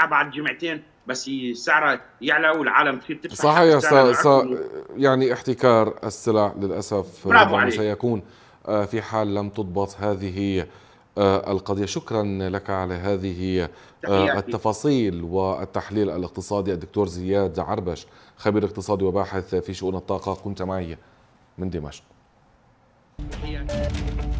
بعد جمعتين بس سعرها يعلى والعالم تصير تدفع حق صحيح. السعر انه عرفوا. يعني احتكار السلع للأسف برافو ربما عليك. سيكون في حال لم تضبط هذه القضية. شكرا لك على هذه تحياتي. التفاصيل والتحليل الاقتصادي. الدكتور زياد عربش، خبير اقتصادي وباحث في شؤون الطاقة، كنت معي من دمشق. تحياتي.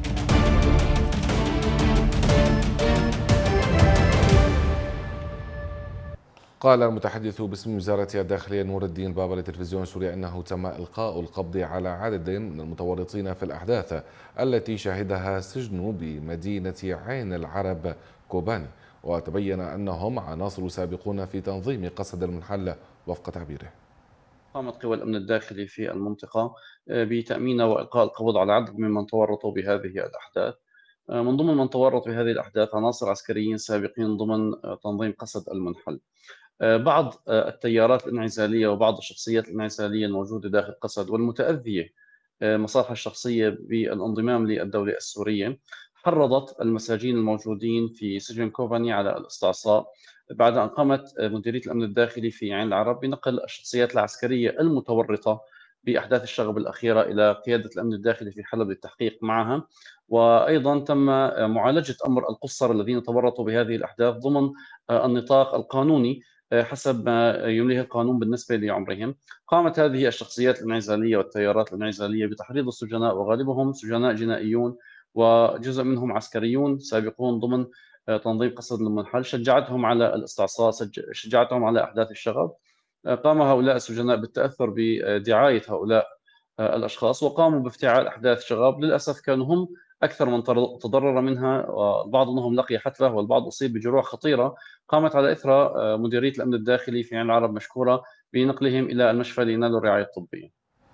قال المتحدث باسم وزارة الداخلية نور الدين بابا لتلفزيون سوريا أنه تم إلقاء القبض على عدد من المتورطين في الأحداث التي شهدها سجن بمدينة عين العرب كوباني، وتبين أنهم عناصر سابقون في تنظيم قصد المنحل وفق تعبيره. قامت قوى الأمن الداخلي في المنطقة بتأمين وإلقاء القبض على عدد ممن تورطوا بهذه الأحداث. من ضمن من تورط بهذه الأحداث عناصر عسكريين سابقين ضمن تنظيم قصد المنحل. بعض التيارات الانعزالية وبعض الشخصيات الانعزالية الموجودة داخل قسد والمتأذية مصالحها الشخصية بالانضمام للدولة السورية حرضت المساجين الموجودين في سجن كوباني على الاستعصاء بعد أن قامت مديرية الأمن الداخلي في عين العرب بنقل الشخصيات العسكرية المتورطة بأحداث الشغب الأخيرة إلى قيادة الأمن الداخلي في حلب للتحقيق معها. وأيضا تم معالجة أمر القُصّر الذين تورطوا بهذه الأحداث ضمن النطاق القانوني حسب ما يمليه القانون بالنسبة لعمرهم. قامت هذه الشخصيات الانعزالية والتيارات الانعزالية بتحريض السجناء وغالبهم سجناء جنائيون وجزء منهم عسكريون سابقون ضمن تنظيم قصد المنحل، شجعتهم على الاستعصاء، شجعتهم على أحداث الشغب. قام هؤلاء السجناء بالتأثر بدعاية هؤلاء الأشخاص وقاموا بافتعال أحداث شغب. للأسف كانوا هم أكثر من تضرر منها، والبعض منهم لقي حتفة والبعض أصيب بجروح خطيرة قامت على إثرها مديرية الأمن الداخلي في عين العرب مشكورة بنقلهم إلى المشفى لينالوا الرعاية الطبية.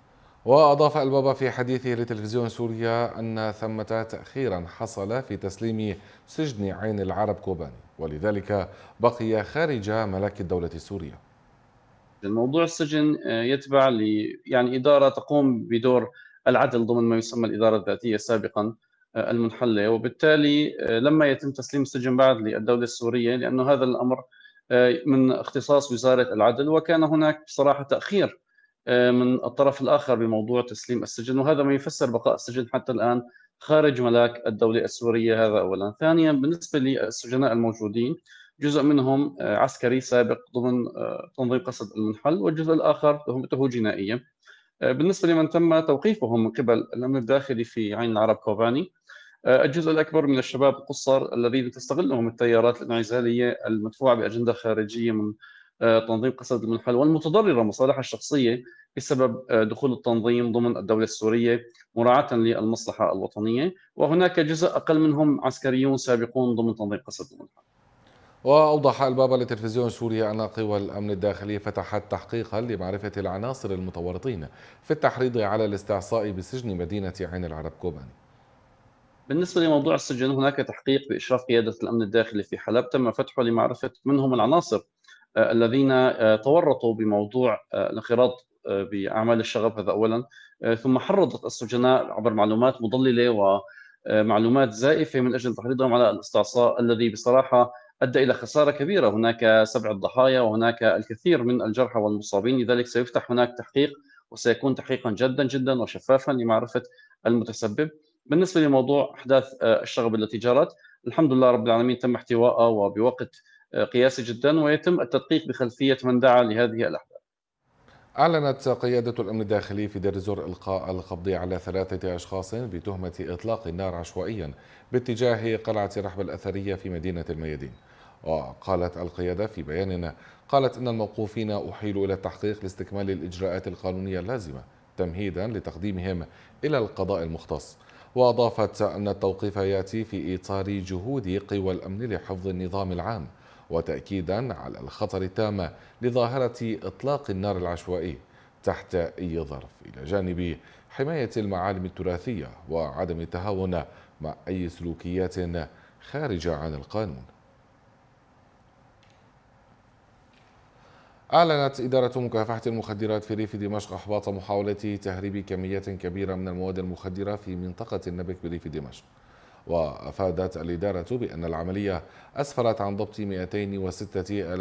وأضاف البابا في حديثه لتلفزيون سوريا أن ثمة تأخيرا حصل في تسليم سجن عين العرب كوباني، ولذلك بقي خارج ملك الدولة السورية. الموضوع السجن يتبع يعني إدارة تقوم بدور العدل ضمن ما يسمى الإدارة الذاتية سابقا المنحلة، وبالتالي لما يتم تسليم السجن بعد للدولة السورية لأنه هذا الأمر من اختصاص وزارة العدل، وكان هناك بصراحة تأخير من الطرف الآخر بموضوع تسليم السجن، وهذا ما يفسر بقاء السجن حتى الآن خارج ملاك الدولة السورية. هذا أولا. ثانيا، بالنسبة للسجناء الموجودين جزء منهم عسكري سابق ضمن تنظيم قصد المنحل، والجزء الآخر تهمته جنائية. بالنسبة لمن تم توقيفهم من قبل الأمن الداخلي في عين العرب كوباني، الجزء الأكبر من الشباب القُصّر الذين تستغلهم التيارات الانعزالية المدفوعة بأجندة خارجية من تنظيم قسد المنحل والمتضررة مصالحها الشخصية بسبب دخول التنظيم ضمن الدولة السورية مراعاة للمصلحة الوطنية، وهناك جزء أقل منهم عسكريون سابقون ضمن تنظيم قسد المنحل. وأوضح البابا لتلفزيون سوريا أن قوى الأمن الداخلي فتحت تحقيقا لمعرفة العناصر المتورطين في التحريض على الاستعصاء بسجن مدينة عين العرب كوباني. بالنسبة لموضوع السجن هناك تحقيق بإشراف قيادة الأمن الداخلي في حلب تم فتحه لمعرفة من هم العناصر الذين تورطوا بموضوع الانخراط بأعمال الشغب. هذا أولا. ثم حرضت السجناء عبر معلومات مضللة ومعلومات زائفة من أجل تحريضهم على الاستعصاء الذي بصراحة أدى إلى خسارة كبيرة. هناك 7 ضحايا وهناك الكثير من الجرحى والمصابين، لذلك سيفتح هناك تحقيق وسيكون تحقيقا جدا جدا وشفافا لمعرفة المتسبب. بالنسبة لموضوع أحداث الشغب التي جرت، الحمد لله رب العالمين تم احتوائها وبوقت قياسي جدا، ويتم التدقيق بخلفية من دعا لهذه الأحداث. أعلنت قيادة الأمن الداخلي في دير الزور إلقاء القبض على 3 أشخاص بتهمة إطلاق النار عشوائيا باتجاه قلعة رحب الأثرية في مدينة الميادين. وقالت القيادة في بيان قالت إن الموقوفين أحيلوا إلى التحقيق لاستكمال الإجراءات القانونية اللازمة تمهيدا لتقديمهم إلى القضاء المختص. وأضافت أن التوقيف يأتي في إطار جهود قوى الأمن لحفظ النظام العام وتأكيدا على الخطر التام لظاهرة إطلاق النار العشوائي تحت أي ظرف، إلى جانب حماية المعالم التراثية وعدم التهاون مع أي سلوكيات خارجة عن القانون. أعلنت إدارة مكافحة المخدرات في ريف دمشق إحباط محاولة تهريب كميات كبيرة من المواد المخدرة في منطقة النبك بريف دمشق. وأفادت الإدارة بأن العملية أسفرت عن ضبط 206